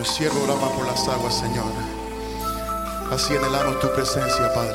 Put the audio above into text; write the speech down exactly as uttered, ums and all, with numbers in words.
siervo brama por las aguas, Señor. Así anhelamos tu presencia, Padre.